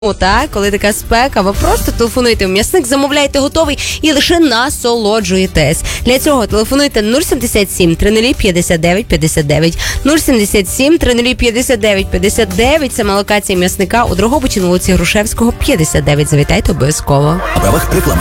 Так, коли така спека, ви просто телефонуйте в м'ясник, замовляйте готовий і лише насолоджуєтесь. Для цього телефонуйте 077 30 59 59, 077 30 59 59, це локація м'ясника у Дрогобичі на вулиці Грушевського, 59. Завітайте обов'язково. На правах реклами.